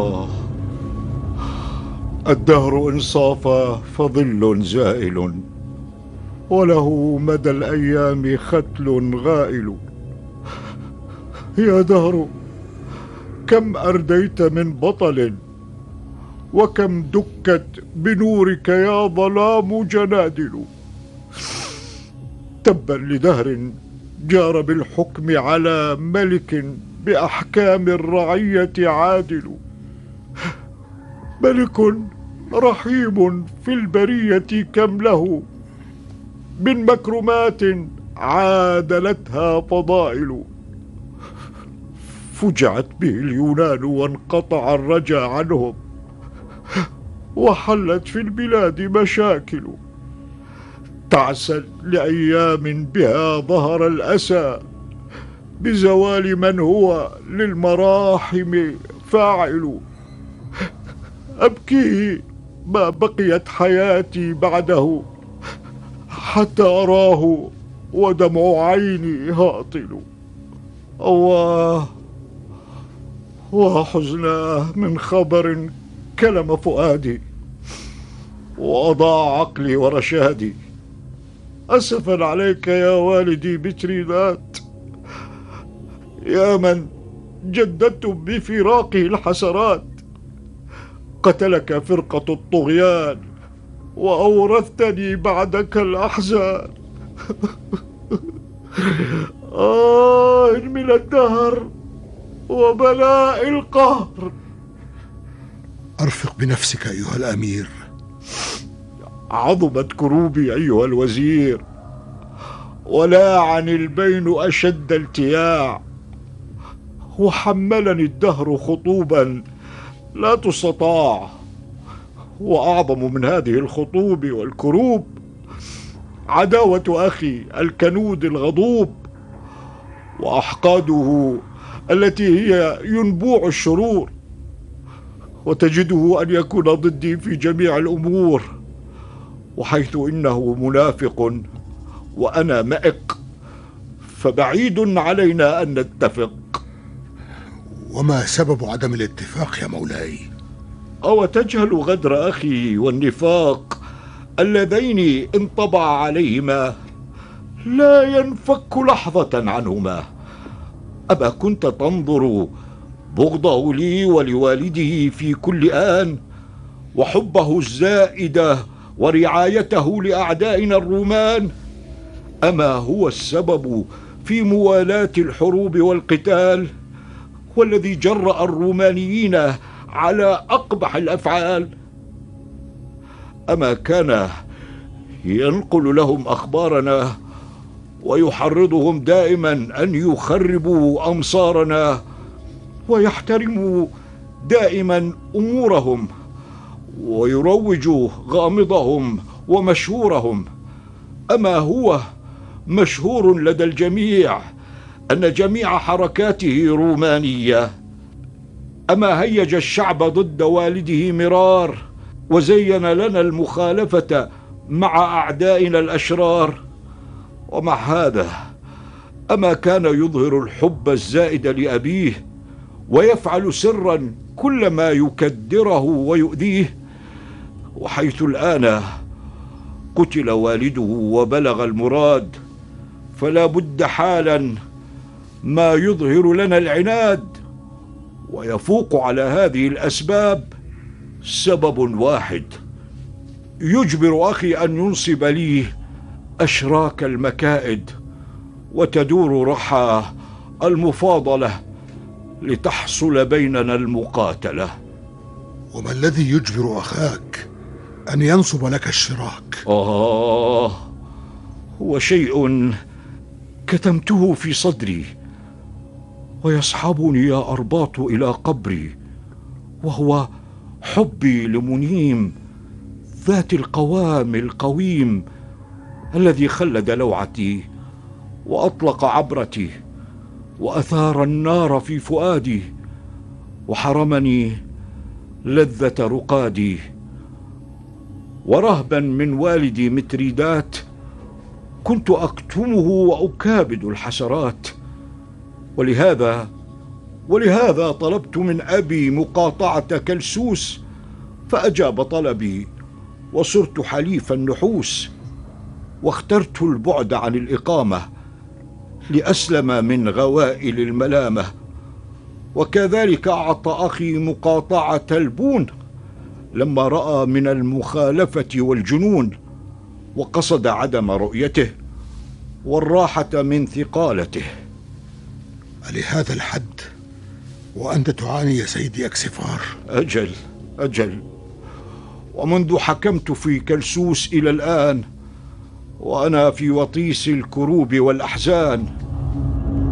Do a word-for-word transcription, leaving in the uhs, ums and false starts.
آه، الدهر إن صاف فظل زائل، وله مدى الأيام ختل غائل. يا دهر كم أرديت من بطل، وكم دكت بنورك يا ظلام جنادل. تبا لدهر جار بالحكم على ملك بأحكام الرعية عادل. ملك رحيم في البرية كم له من مكرمات عادلتها فضائل. فجعت به اليونان وانقطع الرجا عنهم، وحلت في البلاد مشاكل. تعسا لأيام بها ظهر الأسى بزوال من هو للمراحم فاعل. أبكيه ما بقيت حياتي بعده، حتى أراه ودمع عيني هاطل. أواه وحزناه من خبر كلم فؤادي، وأضاع عقلي ورشادي. أسفا عليك يا والدي بتريدات، يا من جددت بفراقه الحسرات. قتلك فرقة الطغيان، وأورثتني بعدك الأحزان. آه من الدهر وبلاء القهر. أرفق بنفسك أيها الأمير. عظمت كروبي أيها الوزير، ولاعني البين أشد التياع. وحملني الدهر خطوبا لا تستطاع، وأعظم من هذه الخطوب والكروب عداوة أخي الكنود الغضوب، وأحقاده التي هي ينبوع الشرور. وتجده أن يكون ضدي في جميع الأمور، وحيث إنه منافق وأنا مائق، فبعيد علينا أن نتفق. وما سبب عدم الاتفاق يا مولاي؟ أو تجهل غدر أخي والنفاق اللذين انطبع عليهما، لا ينفك لحظة عنهما. أما كنت تنظر بغضه لي ولوالده في كل آن، وحبه الزائد ورعايته لأعدائنا الرومان؟ أما هو السبب في موالاة الحروب والقتال، والذي جرأ الرومانيين على أقبح الأفعال؟ أما كان ينقل لهم أخبارنا ويحرضهم دائما أن يخربوا أمصارنا، ويحترموا دائما أمورهم، ويروجوا غامضهم ومشهورهم؟ أما هو مشهور لدى الجميع أن جميع حركاته رومانية؟ أما هيج الشعب ضد والده مرار، وزين لنا المخالفة مع أعدائنا الأشرار؟ ومع هذا أما كان يظهر الحب الزائد لأبيه، ويفعل سرا كل ما يكدره ويؤذيه؟ وحيث الآن قتل والده وبلغ المراد، فلا بد حالا ما يظهر لنا العناد. ويفوق على هذه الأسباب سبب واحد يجبر أخي أن ينصب لي أشراك المكائد، وتدور رحى المفاضلة لتحصل بيننا المقاتلة. وما الذي يجبر أخاك أن ينصب لك الشراك؟ آه، هو شيء كتمته في صدري، ويصحبني يا أرباط إلى قبري، وهو حبي لمنيم ذات القوام القويم، الذي خلد لوعتي وأطلق عبرتي، وأثار النار في فؤادي، وحرمني لذة رقادي. ورهبا من والدي متريدات كنت أكتمه وأكابد الحسرات، ولهذا ولهذا طلبت من أبي مقاطعة كلسوس فأجاب طلبي، وصرت حليف النحوس، واخترت البعد عن الإقامة لأسلم من غوائل الملامة. وكذلك أعطى أخي مقاطعة البون لما رأى من المخالفة والجنون، وقصد عدم رؤيته والراحة من ثقالته. ألهذا الحد وأنت تعاني يا سيدي أكسفار؟ أجل أجل، ومنذ حكمت في كلسوس إلى الآن وأنا في وطيس الكروب والأحزان.